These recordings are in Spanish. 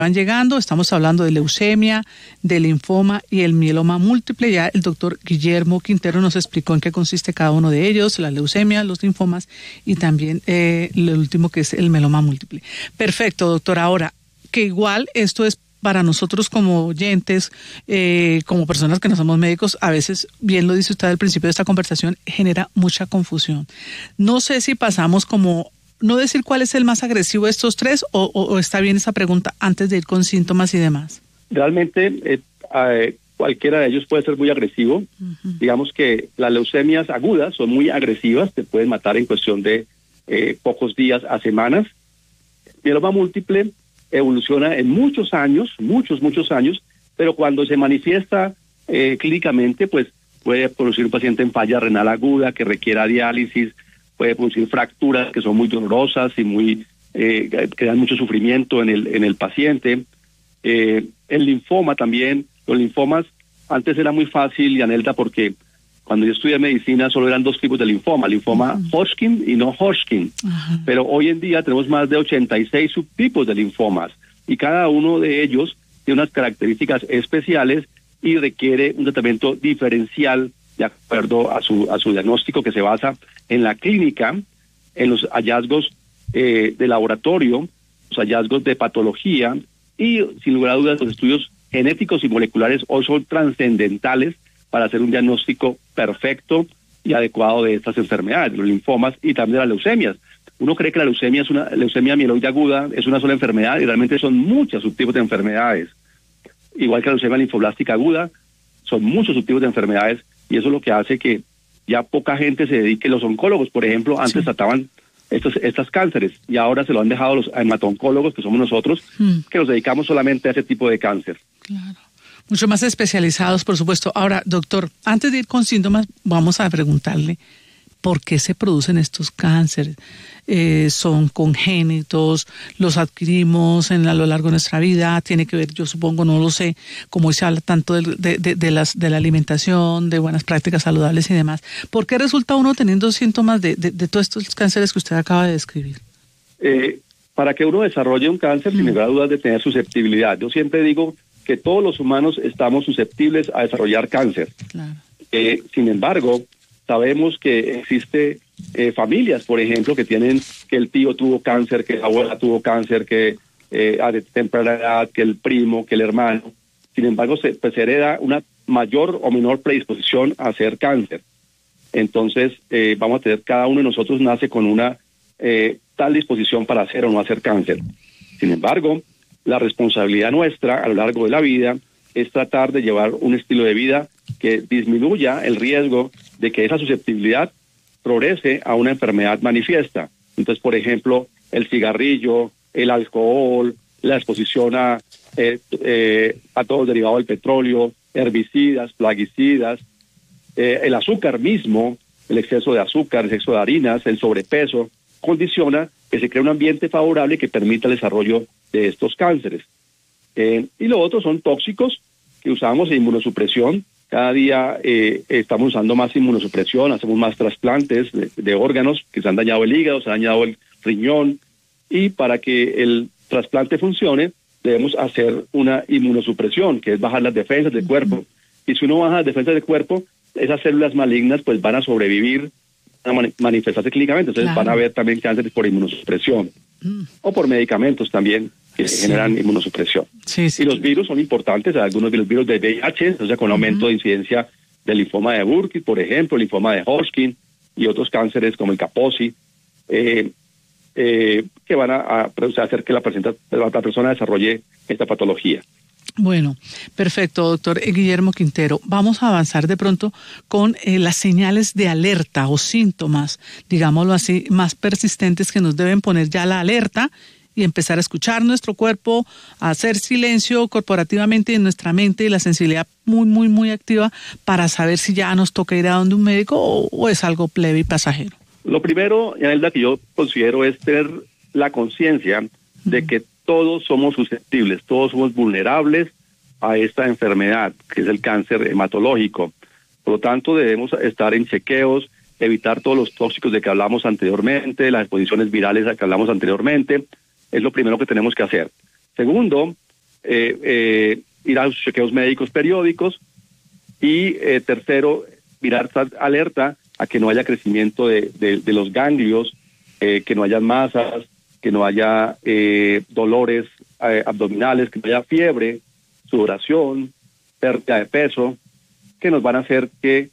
van llegando. Estamos hablando de leucemia, de linfoma y el mieloma múltiple. Ya el doctor Guillermo Quintero nos explicó en qué consiste cada uno de ellos, la leucemia, los linfomas y también lo último que es el mieloma múltiple. Perfecto, doctor. Ahora, que igual esto es para nosotros como oyentes, como personas que no somos médicos, a veces, bien lo dice usted al principio de esta conversación, genera mucha confusión. No sé si pasamos como, no decir cuál es el más agresivo de estos tres, o está bien esa pregunta antes de ir con síntomas y demás. Realmente, cualquiera de ellos puede ser muy agresivo. Uh-huh. Digamos que las leucemias agudas son muy agresivas, te pueden matar en cuestión de pocos días a semanas. El mieloma múltiple evoluciona en muchos años, pero cuando se manifiesta clínicamente, pues puede producir un paciente en falla renal aguda que requiera diálisis, puede producir fracturas que son muy dolorosas y muy que dan mucho sufrimiento en el paciente. El linfoma también, los linfomas antes era muy fácil, Yanelda, porque cuando yo estudié medicina solo eran dos tipos de linfoma Hodgkin y no Hodgkin. Pero hoy en día tenemos más de 86 subtipos de linfomas y cada uno de ellos tiene unas características especiales y requiere un tratamiento diferencial de acuerdo a su diagnóstico, que se basa en la clínica, en los hallazgos de laboratorio, los hallazgos de patología y, sin lugar a dudas, los estudios genéticos y moleculares hoy son trascendentales para hacer un diagnóstico perfecto y adecuado de estas enfermedades, de los linfomas y también de las leucemias. Uno cree que la leucemia es una leucemia mieloide aguda, es una sola enfermedad, y realmente son muchos subtipos de enfermedades. Igual que la leucemia linfoblástica aguda, son muchos subtipos de enfermedades, y eso es lo que hace que ya poca gente se dedique. Los oncólogos, por ejemplo, antes trataban estos cánceres, y ahora se lo han dejado a los hemato-oncólogos, que somos nosotros, que nos dedicamos solamente a ese tipo de cáncer. Claro. Mucho más especializados, por supuesto. Ahora, doctor, antes de ir con síntomas, vamos a preguntarle por qué se producen estos cánceres. ¿Son congénitos? ¿Los adquirimos a lo largo de nuestra vida? ¿Tiene que ver, yo supongo, no lo sé, como se habla tanto de la alimentación, de buenas prácticas saludables y demás? ¿Por qué resulta uno teniendo síntomas de todos estos cánceres que usted acaba de describir? Para que uno desarrolle un cáncer, sin lugar a dudas de tener susceptibilidad. Yo siempre digo que todos los humanos estamos susceptibles a desarrollar cáncer. Claro. Sin embargo, sabemos que existe familias, por ejemplo, que el tío tuvo cáncer, que la abuela tuvo cáncer, que a temprana edad, que el primo, que el hermano. Sin embargo, se hereda una mayor o menor predisposición a hacer cáncer. Entonces, vamos a tener, cada uno de nosotros nace con una tal disposición para hacer o no hacer cáncer. Sin embargo, la responsabilidad nuestra a lo largo de la vida es tratar de llevar un estilo de vida que disminuya el riesgo de que esa susceptibilidad progrese a una enfermedad manifiesta. Entonces, por ejemplo, el cigarrillo, el alcohol, la exposición a todo los derivados del petróleo, herbicidas, plaguicidas, el azúcar mismo, el exceso de azúcar, el exceso de harinas, el sobrepeso, condiciona que se cree un ambiente favorable que permita el desarrollo de estos cánceres. Y lo otro son tóxicos que usamos en inmunosupresión. Cada día estamos usando más inmunosupresión, hacemos más trasplantes de órganos que se han dañado el hígado, se ha dañado el riñón, y para que el trasplante funcione debemos hacer una inmunosupresión, que es bajar las defensas del cuerpo. Y si uno baja las defensas del cuerpo, esas células malignas pues van a sobrevivir, van a manifestarse clínicamente, entonces van a haber también cánceres por inmunosupresión o por medicamentos también que generan inmunosupresión. Y los virus son importantes, algunos de los virus de VIH, o sea, con aumento de incidencia del linfoma de Burkitt, por ejemplo, el linfoma de Hodgkin y otros cánceres como el Kaposi, que van a hacer que la persona desarrolle esta patología. Bueno, perfecto, doctor Guillermo Quintero. Vamos a avanzar de pronto con las señales de alerta o síntomas, digámoslo así, más persistentes que nos deben poner ya la alerta y empezar a escuchar nuestro cuerpo, a hacer silencio corporativamente en nuestra mente y la sensibilidad muy, muy, muy activa para saber si ya nos toca ir a donde un médico o es algo plebe y pasajero. Lo primero, Yanelda, que yo considero es tener la conciencia de que todos somos susceptibles, todos somos vulnerables a esta enfermedad, que es el cáncer hematológico. Por lo tanto, debemos estar en chequeos, evitar todos los tóxicos de que hablamos anteriormente, las exposiciones virales de que hablamos anteriormente. Es lo primero que tenemos que hacer. Segundo, ir a los chequeos médicos periódicos y tercero, mirar, estar alerta a que no haya crecimiento de los ganglios, que no haya masas, que no haya dolores abdominales, que no haya fiebre, sudoración, pérdida de peso, que nos van a hacer que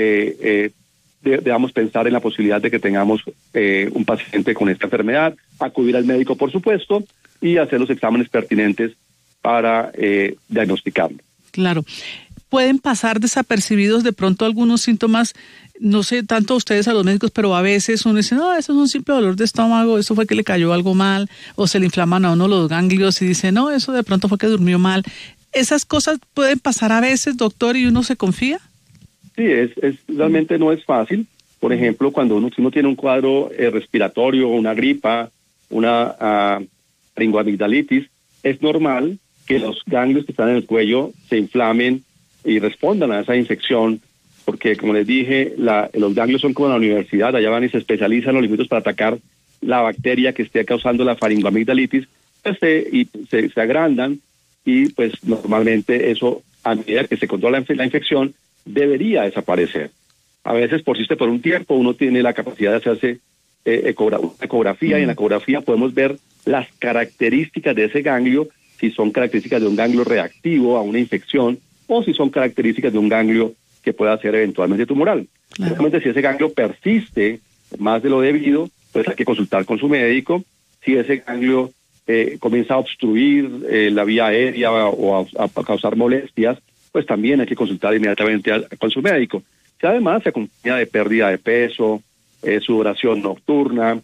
debamos pensar en la posibilidad de que tengamos un paciente con esta enfermedad, acudir al médico, por supuesto, y hacer los exámenes pertinentes para diagnosticarlo. Claro. ¿Pueden pasar desapercibidos de pronto algunos síntomas? No sé, tanto a ustedes, a los médicos, pero a veces uno dice, no, eso es un simple dolor de estómago, eso fue que le cayó algo mal, o se le inflaman a uno los ganglios y dice, no, eso de pronto fue que durmió mal. ¿Esas cosas pueden pasar a veces, doctor, y uno se confía? Sí, realmente no es fácil. Por ejemplo, cuando uno tiene un cuadro respiratorio, una gripa, una faringoamigdalitis, es normal que los ganglios que están en el cuello se inflamen y respondan a esa infección, porque como les dije, los ganglios son como la universidad, allá van y se especializan los líquidos para atacar la bacteria que esté causando la faringoamigdalitis, y se agrandan, y pues normalmente eso, a medida que se controla la infección, debería desaparecer. A veces persiste por un tiempo, uno tiene la capacidad de hacerse ecografía, y en la ecografía podemos ver las características de ese ganglio, si son características de un ganglio reactivo a una infección, o si son características de un ganglio que pueda ser eventualmente tumoral. Claro. Realmente, si ese ganglio persiste más de lo debido, pues hay que consultar con su médico. Si ese ganglio comienza a obstruir la vía aérea o a causar molestias, pues también hay que consultar inmediatamente con su médico. Si además se acompaña de pérdida de peso, sudoración nocturna,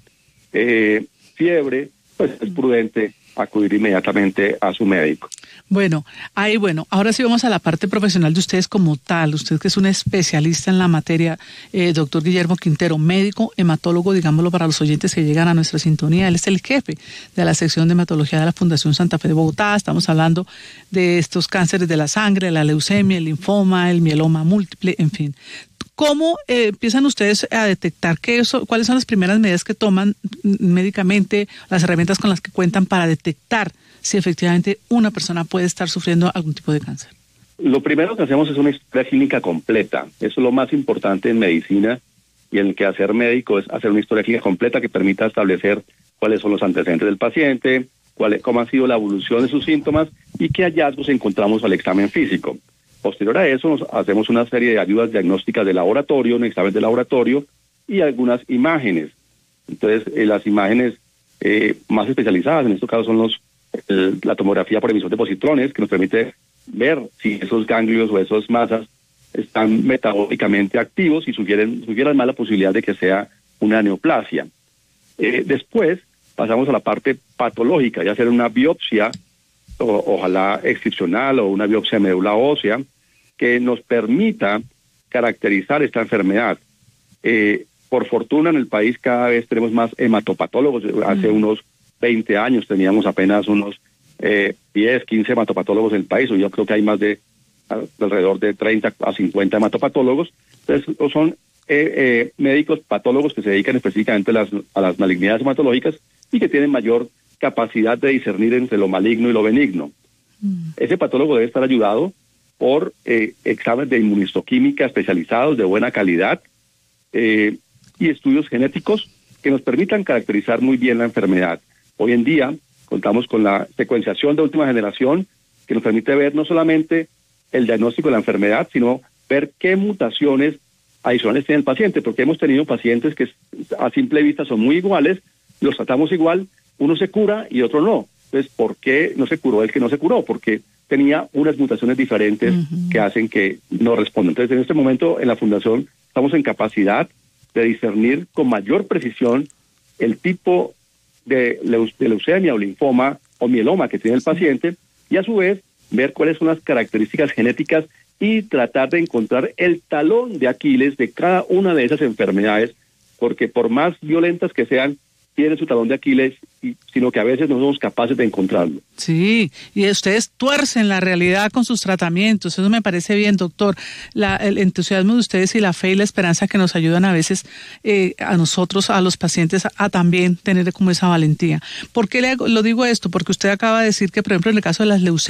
fiebre, pues es prudente acudir inmediatamente a su médico. Bueno, ahora sí vamos a la parte profesional de ustedes como tal. Usted que es un especialista en la materia, doctor Guillermo Quintero, médico hematólogo, digámoslo para los oyentes que llegan a nuestra sintonía. Él es el jefe de la sección de hematología de la Fundación Santa Fe de Bogotá. Estamos hablando de estos cánceres de la sangre, la leucemia, el linfoma, el mieloma múltiple, en fin. ¿Cómo empiezan ustedes a detectar cuáles son las primeras medidas que toman médicamente, las herramientas con las que cuentan para detectar si efectivamente una persona puede estar sufriendo algún tipo de cáncer? Lo primero que hacemos es una historia clínica completa. Eso es lo más importante en medicina, y en el quehacer médico es hacer una historia clínica completa que permita establecer cuáles son los antecedentes del paciente, cómo ha sido la evolución de sus síntomas y qué hallazgos encontramos al examen físico. Posterior a eso, hacemos una serie de ayudas diagnósticas de laboratorio, un examen de laboratorio y algunas imágenes. Entonces, las imágenes más especializadas, en este caso son la tomografía por emisión de positrones, que nos permite ver si esos ganglios o esas masas están metabólicamente activos y sugieran más la posibilidad de que sea una neoplasia. Después pasamos a la parte patológica, ya sea una biopsia, ojalá excepcional, o una biopsia de médula ósea, que nos permita caracterizar esta enfermedad. Por fortuna en el país cada vez tenemos más hematopatólogos. Hace unos 20 años teníamos apenas unos 10, 15 hematopatólogos en el país. Yo creo que hay más de alrededor de 30 a 50 hematopatólogos. Entonces son médicos patólogos que se dedican específicamente a las malignidades hematológicas y que tienen mayor capacidad de discernir entre lo maligno y lo benigno. Ese patólogo debe estar ayudado por exámenes de inmunistoquímica especializados de buena calidad y estudios genéticos que nos permitan caracterizar muy bien la enfermedad. Hoy en día contamos con la secuenciación de última generación, que nos permite ver no solamente el diagnóstico de la enfermedad, sino ver qué mutaciones adicionales tiene el paciente, porque hemos tenido pacientes que a simple vista son muy iguales, los tratamos igual, uno se cura y otro no. Entonces, ¿por qué no se curó el que no se curó? Porque tenía unas mutaciones diferentes que hacen que no respondan. Entonces, en este momento, en la Fundación, estamos en capacidad de discernir con mayor precisión el tipo de leucemia o linfoma o mieloma que tiene el paciente, y a su vez, ver cuáles son las características genéticas y tratar de encontrar el talón de Aquiles de cada una de esas enfermedades, porque por más violentas que sean, tienen su talón de Aquiles, sino que a veces no somos capaces de encontrarlo. Sí, y ustedes tuercen la realidad con sus tratamientos. Eso me parece bien, doctor. El entusiasmo de ustedes y la fe y la esperanza que nos ayudan a veces a nosotros, a los pacientes, a también tener como esa valentía. ¿Por qué lo digo esto? Porque usted acaba de decir que, por ejemplo, en el caso de las leucemias,